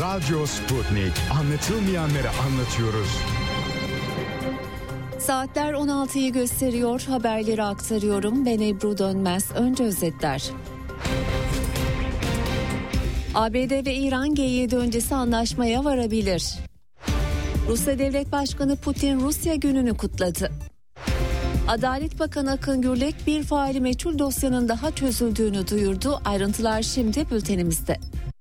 Radyo Sputnik. Anlatılmayanları anlatıyoruz. Saatler 16'yı gösteriyor. Haberleri aktarıyorum. Ben Ebru Dönmez. Önce özetler. ABD ve İran G7 öncesi anlaşmaya varabilir. Rusya Devlet Başkanı Putin Rusya gününü kutladı. Adalet Bakanı Akın Gürlek bir faili meçhul dosyanın daha çözüldüğünü duyurdu. Ayrıntılar şimdi bültenimizde.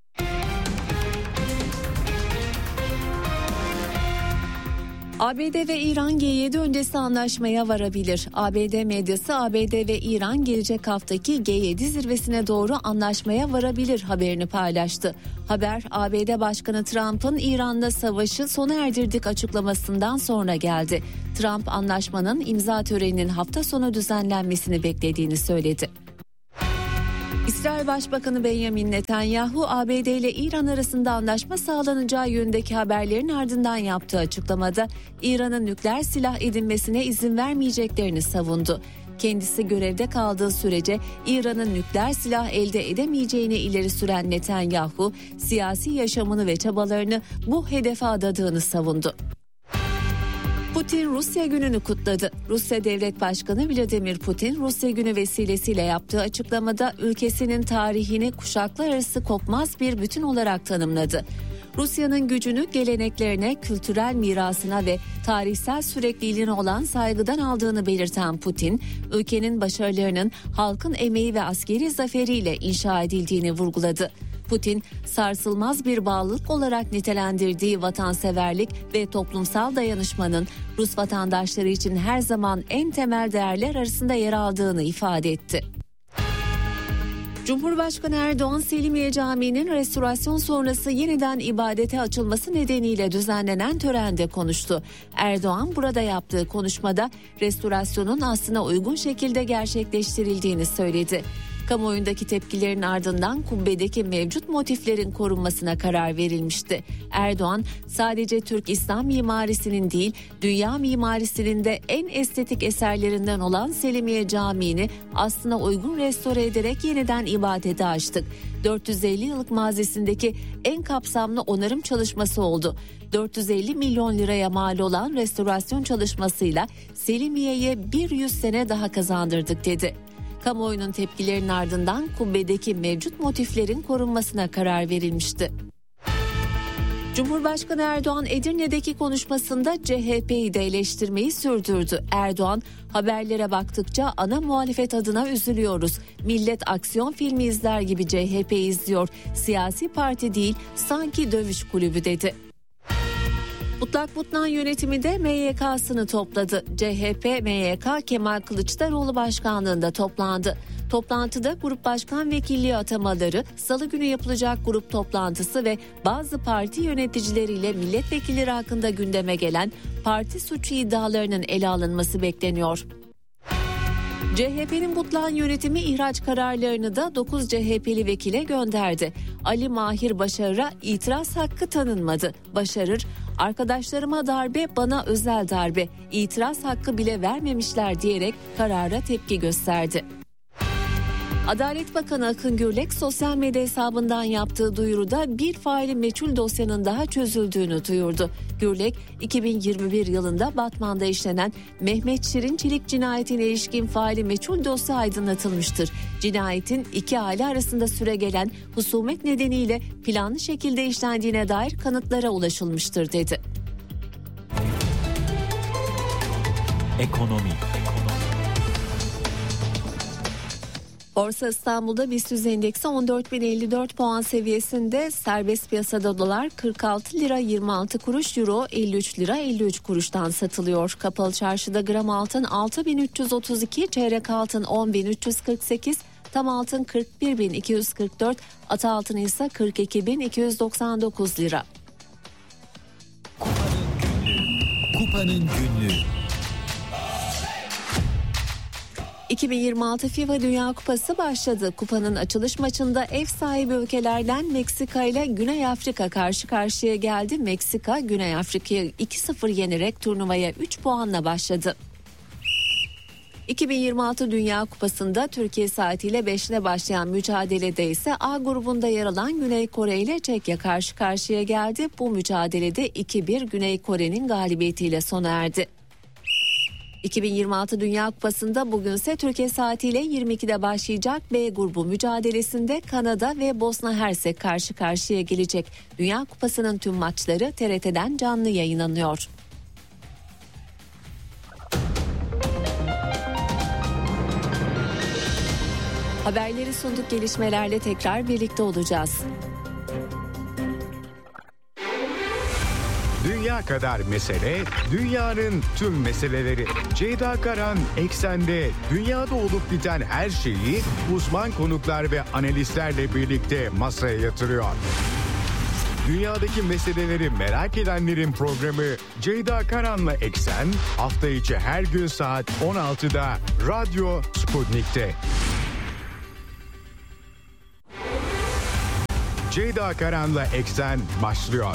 ABD ve İran G7 öncesi anlaşmaya varabilir. ABD medyası ABD ve İran gelecek haftaki G7 zirvesine doğru anlaşmaya varabilir haberini paylaştı. Haber ABD Başkanı Trump'ın İran'la savaşı sona erdirdik açıklamasından sonra geldi. Trump anlaşmanın imza töreninin hafta sonu düzenlenmesini beklediğini söyledi. İsrail Başbakanı Benjamin Netanyahu, ABD ile İran arasında anlaşma sağlanacağı yönündeki haberlerin ardından yaptığı açıklamada İran'ın nükleer silah edinmesine izin vermeyeceklerini savundu. Kendisi görevde kaldığı sürece İran'ın nükleer silah elde edemeyeceğini ileri süren Netanyahu, siyasi yaşamını ve çabalarını bu hedefe adadığını savundu. Putin Rusya gününü kutladı. Rusya Devlet Başkanı Vladimir Putin, Rusya günü vesilesiyle yaptığı açıklamada ülkesinin tarihini kuşaklar arası kopmaz bir bütün olarak tanımladı. Rusya'nın gücünü geleneklerine, kültürel mirasına ve tarihsel sürekliliğine olan saygıdan aldığını belirten Putin, ülkenin başarılarının halkın emeği ve askeri zaferiyle inşa edildiğini vurguladı. Putin, sarsılmaz bir bağlılık olarak nitelendirdiği vatanseverlik ve toplumsal dayanışmanın Rus vatandaşları için her zaman en temel değerler arasında yer aldığını ifade etti. Cumhurbaşkanı Erdoğan, Selimiye Camii'nin restorasyon sonrası yeniden ibadete açılması nedeniyle düzenlenen törende konuştu. Erdoğan burada yaptığı konuşmada restorasyonun aslına uygun şekilde gerçekleştirildiğini söyledi. Kamuoyundaki tepkilerin ardından kubbedeki mevcut motiflerin korunmasına karar verilmişti. Erdoğan, sadece Türk İslam mimarisinin değil, dünya mimarisinin de en estetik eserlerinden olan Selimiye Camii'ni aslına uygun restore ederek yeniden ibadete açtık. 450 yıllık mazisindeki en kapsamlı onarım çalışması oldu. 450 milyon liraya mal olan restorasyon çalışmasıyla Selimiye'ye 100 sene daha kazandırdık dedi. Kamuoyunun tepkilerinin ardından kubbedeki mevcut motiflerin korunmasına karar verilmişti. Cumhurbaşkanı Erdoğan Edirne'deki konuşmasında CHP'yi de eleştirmeyi sürdürdü. Erdoğan, haberlere baktıkça ana muhalefet adına üzülüyoruz. Millet aksiyon filmi izler gibi CHP izliyor. Siyasi parti değil, sanki dövüş kulübü dedi. Mutlak Mutlan yönetimi de MYK'sını topladı. CHP, MYK Kemal Kılıçdaroğlu başkanlığında toplandı. Toplantıda grup başkan vekilliği atamaları, salı günü yapılacak grup toplantısı ve bazı parti yöneticileriyle milletvekilleri hakkında gündeme gelen parti suçu iddialarının ele alınması bekleniyor. CHP'nin Mutlan yönetimi ihraç kararlarını da 9 CHP'li vekile gönderdi. Ali Mahir Başarır'a itiraz hakkı tanınmadı. Başarır, arkadaşlarıma darbe, bana özel darbe, itiraz hakkı bile vermemişler diyerek karara tepki gösterdi. Adalet Bakanı Akın Gürlek sosyal medya hesabından yaptığı duyuruda bir faili meçhul dosyanın daha çözüldüğünü duyurdu. Gürlek, 2021 yılında Batman'da işlenen Mehmet Şirin Çelik cinayetine ilişkin faili meçhul dosya aydınlatılmıştır. Cinayetin iki aile arasında süregelen husumet nedeniyle planlı şekilde işlendiğine dair kanıtlara ulaşılmıştır dedi. Ekonomi. Borsa İstanbul'da BIST endeksi 14.054 puan seviyesinde, serbest piyasada dolar 46 lira 26 kuruş, euro 53 lira 53 kuruştan satılıyor. Kapalı çarşıda gram altın 6.332, çeyrek altın 10.348, tam altın 41.244, ata altın ise 42.299 lira. Kupanın günlüğü. 2026 FIFA Dünya Kupası başladı. Kupanın açılış maçında ev sahibi ülkelerden Meksika ile Güney Afrika karşı karşıya geldi. Meksika, Güney Afrika'yı 2-0 yenerek turnuvaya 3 puanla başladı. 2026 Dünya Kupası'nda Türkiye saatiyle 5'te başlayan mücadelede ise A grubunda yer alan Güney Kore ile Çekya karşı karşıya geldi. Bu mücadelede 2-1 Güney Kore'nin galibiyetiyle sona erdi. 2026 Dünya Kupası'nda bugünse Türkiye saatiyle 22'de başlayacak B grubu mücadelesinde Kanada ve Bosna Hersek karşı karşıya gelecek. Dünya Kupası'nın tüm maçları TRT'den canlı yayınlanıyor. Haberleri sunduk, gelişmelerle tekrar birlikte olacağız. Dünya kadar mesele, dünyanın tüm meseleleri. Ceyda Karan Eksen'de dünyada olup biten her şeyi uzman konuklar ve analistlerle birlikte masaya yatırıyor. Dünyadaki meseleleri merak edenlerin programı Ceyda Karan'la Eksen hafta içi her gün saat 16'da Radyo Sputnik'te. Ceyda Karan'la Eksen başlıyor.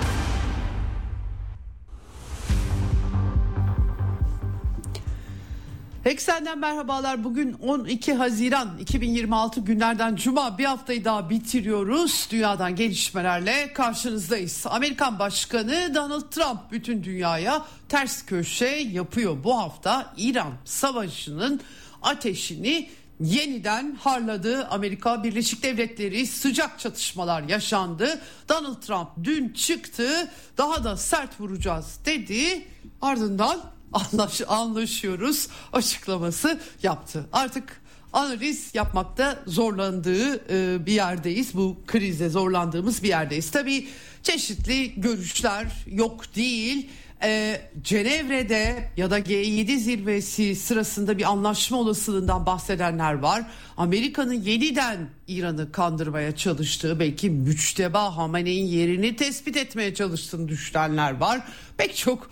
Eksen'den merhabalar. Bugün 12 Haziran 2026 günlerden Cuma, bir haftayı daha bitiriyoruz. Dünyadan gelişmelerle karşınızdayız. Amerikan Başkanı Donald Trump bütün dünyaya ters köşe yapıyor. Bu hafta İran savaşının ateşini yeniden harladı. Amerika Birleşik Devletleri, sıcak çatışmalar yaşandı. Donald Trump dün çıktı, daha da sert vuracağız dedi. Ardından anlaşıyoruz açıklaması yaptı. Artık analiz yapmakta zorlandığı bir yerdeyiz. Bu krize zorlandığımız bir yerdeyiz. Tabii çeşitli görüşler yok değil. Cenevre'de ya da G7 zirvesi sırasında bir anlaşma olasılığından bahsedenler var. Amerika'nın yeniden İran'ı kandırmaya çalıştığı, belki Müçteba Hamene'nin yerini tespit etmeye çalıştığını düşünenler var. Pek çok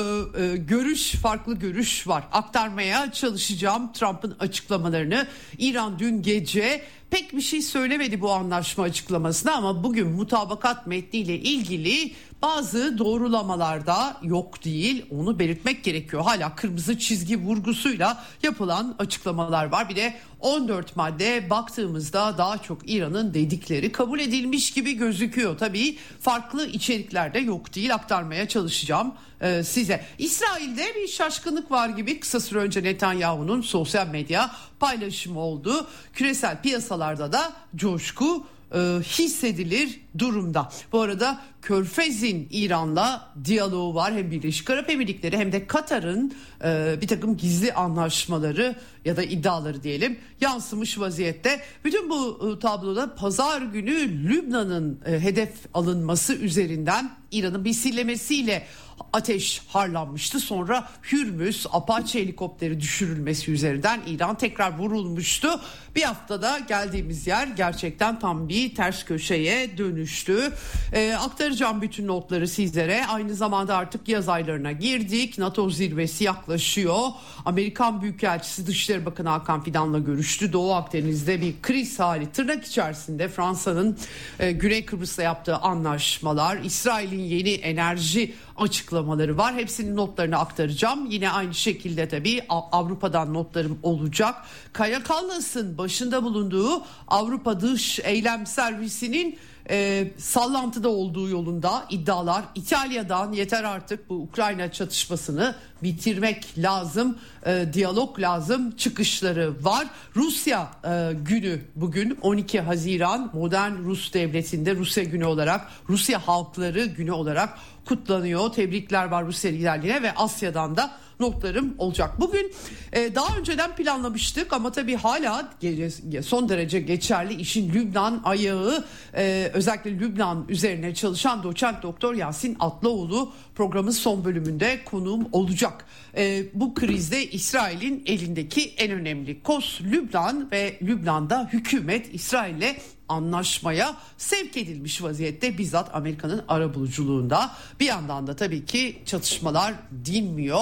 farklı görüş var. Aktarmaya çalışacağım Trump'ın açıklamalarını. İran dün gece pek bir şey söylemedi bu anlaşma açıklamasına ama bugün mutabakat metniyle ilgili bazı doğrulamalarda yok değil, onu belirtmek gerekiyor. Hala kırmızı çizgi vurgusuyla yapılan açıklamalar var. Bir de 14 madde baktığımızda daha çok İran'ın dedikleri kabul edilmiş gibi gözüküyor. Tabii farklı içeriklerde yok değil, aktarmaya çalışacağım size. İsrail'de bir şaşkınlık var gibi. Kısa süre önce Netanyahu'nun sosyal medya paylaşımı oldu. Küresel piyasalarda da coşku hissedilir durumda. Bu arada Körfez'in İran'la diyaloğu var. Hem Birleşik Arap Emirlikleri hem de Katar'ın bir takım gizli anlaşmaları ya da iddiaları diyelim yansımış vaziyette. Bütün bu tabloda pazar günü Lübnan'ın hedef alınması üzerinden İran'ın misillemesiyle ateş harlanmıştı. Sonra Hürmüz Apache helikopteri düşürülmesi üzerinden İran tekrar vurulmuştu. Bir haftada geldiğimiz yer gerçekten tam bir ters köşeye dönüştü. Aktaracağım bütün notları sizlere. Aynı zamanda artık yaz aylarına girdik. NATO zirvesi yaklaşıyor. Amerikan Büyükelçisi Dışişleri Bakanı Hakan Fidan'la görüştü. Doğu Akdeniz'de bir kriz hali tırnak içerisinde. Fransa'nın Güney Kıbrıs'la yaptığı anlaşmalar, İsrail'in yeni enerji açıklamaları var. Hepsinin notlarını aktaracağım. Yine aynı şekilde tabii Avrupa'dan notlarım olacak. Kaja Kallas'ın başında bulunduğu Avrupa Dış Eylem Servisi'nin sallantıda olduğu yolunda iddialar. İtalya'dan yeter artık, bu Ukrayna çatışmasını bitirmek lazım, diyalog lazım çıkışları var. Rusya günü bugün 12 Haziran modern Rus devletinde Rusya günü olarak, Rusya halkları günü olarak kutlanıyor. Tebrikler var Rusya liderliğine ve Asya'dan da notlarım olacak. Bugün daha önceden planlamıştık ama tabii hala son derece geçerli işin Lübnan ayağı, özellikle Lübnan üzerine çalışan doçent doktor Yasin Atlıoğlu programın son bölümünde konuğum olacak. Bu krizde İsrail'in elindeki en önemli kos Lübnan ve Lübnan'da hükümet İsrail'le anlaşmaya sevk edilmiş vaziyette, bizzat Amerika'nın arabuluculuğunda. Bir yandan da tabii ki çatışmalar dinmiyor.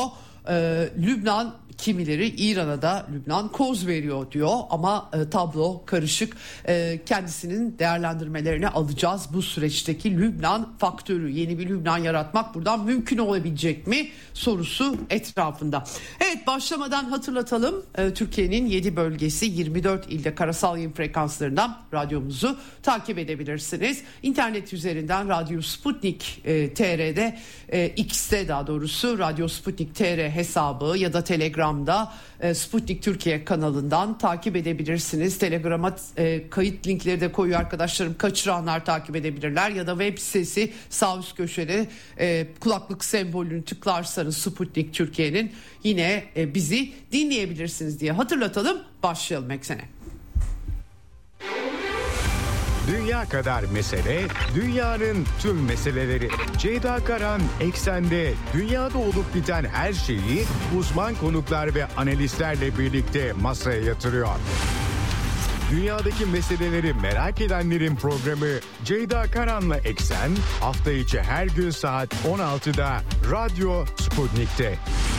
Lübnan, kimileri İran'a da Lübnan koz veriyor diyor ama tablo karışık. Kendisinin değerlendirmelerini alacağız. Bu süreçteki Lübnan faktörü, yeni bir Lübnan yaratmak buradan mümkün olabilecek mi sorusu etrafında. Evet, başlamadan hatırlatalım. Türkiye'nin 7 bölgesi 24 ilde karasal yayın frekanslarından radyomuzu takip edebilirsiniz. İnternet üzerinden Radyo Sputnik TR'de, X'te daha doğrusu Radyo Sputnik TR hesabı ya da Telegram'da Sputnik Türkiye kanalından takip edebilirsiniz. Telegram'a kayıt linkleri de koyuyor arkadaşlarım. Kaçıranlar takip edebilirler ya da web sitesi sağ üst köşede kulaklık sembolünü tıklarsanız Sputnik Türkiye'nin yine bizi dinleyebilirsiniz diye hatırlatalım. Başlayalım eksene. Dünya kadar mesele, dünyanın tüm meseleleri. Ceyda Karan Eksen'de dünyada olup biten her şeyi uzman konuklar ve analistlerle birlikte masaya yatırıyor. Dünyadaki meseleleri merak edenlerin programı Ceyda Karan'la Eksen hafta içi her gün saat 16'da Radyo Sputnik'te.